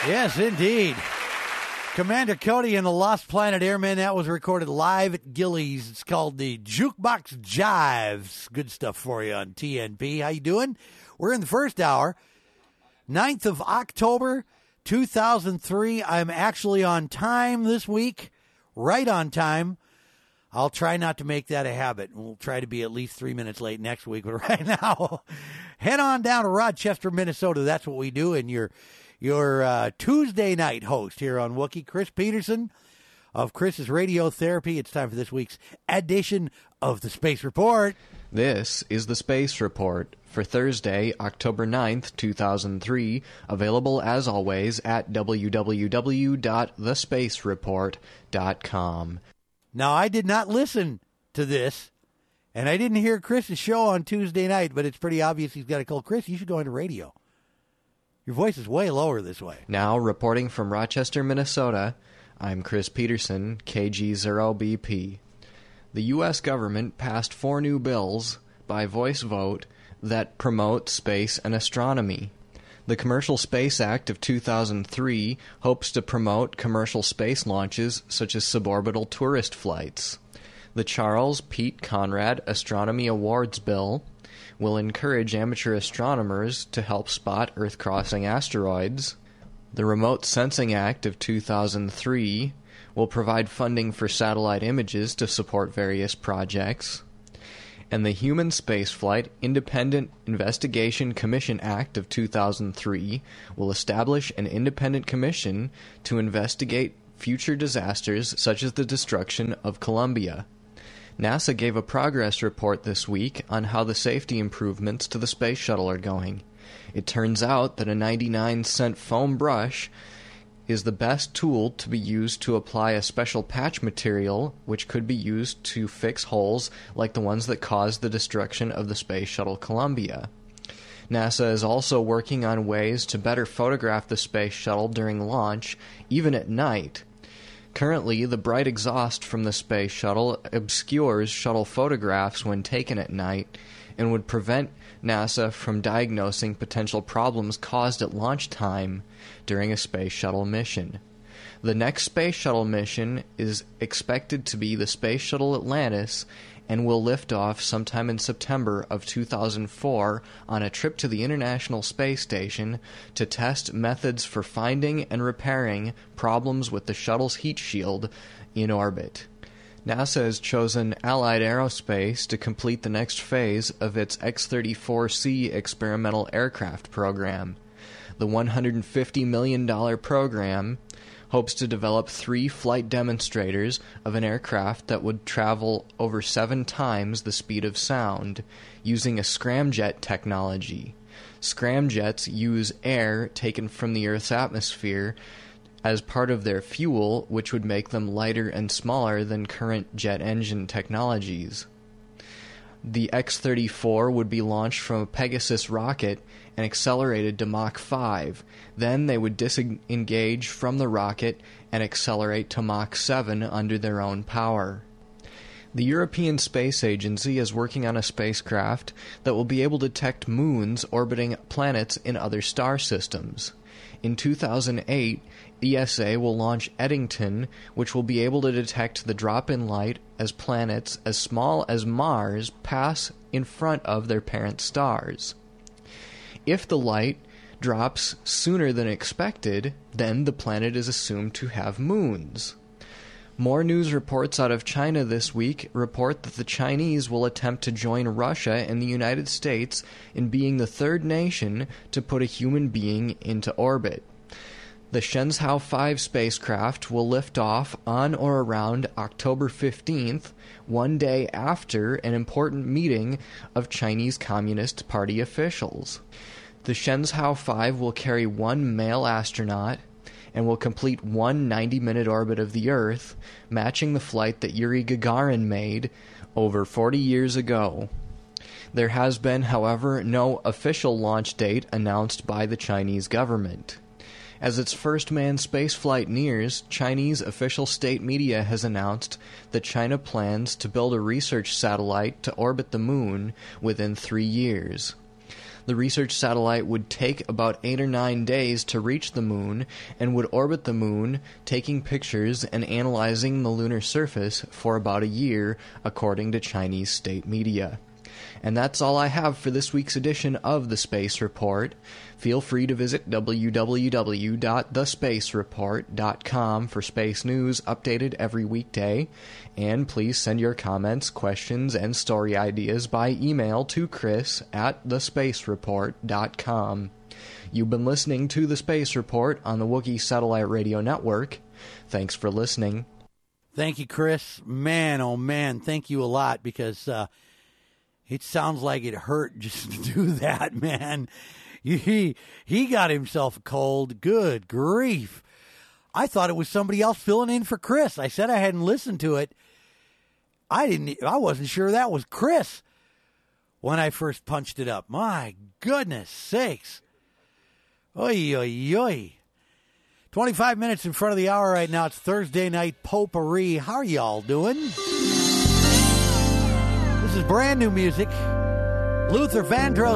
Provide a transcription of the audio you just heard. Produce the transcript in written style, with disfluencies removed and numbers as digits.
Yes, indeed. Commander Cody and the Lost Planet Airmen. That was recorded live at Gillies. It's called the Jukebox Jives. Good stuff for you on TNP. How you doing? We're in the first hour. 9th of October, 2003. I'm actually on time this week. Right on time. I'll try not to make that a habit. We'll try to be at least 3 minutes late next week. But right now, head on down to Rochester, Minnesota. That's what we do. And your Tuesday night host here on Wookie, Chris Peterson of Chris's Radiotherapy. It's time for this week's edition of the Space Report. This is the Space Report for Thursday, October 9th, 2003, available as always at www.thespacereport.com. Now, I did not listen to this, and I didn't hear Chris's show on Tuesday night, but it's pretty obvious he's got a cold. Chris, you should go into radio. Your voice is way lower this way. Now, reporting from Rochester, Minnesota, I'm Chris Peterson, KG0BP. The U.S. government passed 4 new bills by voice vote that promote space and astronomy. The Commercial Space Act of 2003 hopes to promote commercial space launches such as suborbital tourist flights. The Charles Pete Conrad Astronomy Awards Bill will encourage amateur astronomers to help spot Earth-crossing asteroids. The Remote Sensing Act of 2003 will provide funding for satellite images to support various projects. And the Human Spaceflight Independent Investigation Commission Act of 2003 will establish an independent commission to investigate future disasters such as the destruction of Columbia. NASA gave a progress report this week on how the safety improvements to the space shuttle are going. It turns out that a 99-cent foam brush is the best tool to be used to apply a special patch material which could be used to fix holes like the ones that caused the destruction of the space shuttle Columbia. NASA is also working on ways to better photograph the space shuttle during launch, even at night. Currently, the bright exhaust from the space shuttle obscures shuttle photographs when taken at night and would prevent NASA from diagnosing potential problems caused at launch time during a space shuttle mission. The next space shuttle mission is expected to be the Space Shuttle Atlantis and will lift off sometime in September of 2004 on a trip to the International Space Station to test methods for finding and repairing problems with the shuttle's heat shield in orbit. NASA has chosen Allied Aerospace to complete the next phase of its X-34C experimental aircraft program. The $150 million program hopes to develop 3 flight demonstrators of an aircraft that would travel over 7 times the speed of sound, using a scramjet technology. Scramjets use air taken from the Earth's atmosphere as part of their fuel, which would make them lighter and smaller than current jet engine technologies. The X-34 would be launched from a Pegasus rocket and accelerated to Mach 5. Then they would disengage from the rocket and accelerate to Mach 7 under their own power. The European Space Agency is working on a spacecraft that will be able to detect moons orbiting planets in other star systems. In 2008, ESA will launch Eddington, which will be able to detect the drop-in light as planets as small as Mars pass in front of their parent stars. If the light drops sooner than expected, then the planet is assumed to have moons. More news reports out of China this week report that the Chinese will attempt to join Russia and the United States in being the 3rd nation to put a human being into orbit. The Shenzhou 5 spacecraft will lift off on or around October 15th, one day after an important meeting of Chinese Communist Party officials. The Shenzhou 5 will carry 1 male astronaut and will complete one 90-minute orbit of the Earth, matching the flight that Yuri Gagarin made over 40 years ago. There has been, however, no official launch date announced by the Chinese government. As its first manned spaceflight nears, Chinese official state media has announced that China plans to build a research satellite to orbit the moon within 3 years. The research satellite would take about 8 or 9 days to reach the moon and would orbit the moon, taking pictures and analyzing the lunar surface for about a year, according to Chinese state media. And that's all I have for this week's edition of The Space Report. Feel free to visit www.thespacereport.com for space news updated every weekday. And please send your comments, questions, and story ideas by email to chris@thespacereport.com. You've been listening to The Space Report on the Wookiee Satellite Radio Network. Thanks for listening. Thank you, Chris. Man, oh man, thank you a lot, because it sounds like it hurt just to do that, man. He got himself a cold. Good grief. I thought it was somebody else filling in for Chris. I said I hadn't listened to it. I wasn't sure that was Chris when I first punched it up. My goodness sakes. Oy, oy, oy. 25 minutes in front of the hour right now. It's Thursday night potpourri. How are y'all doing? This is brand new music. Luther Vandross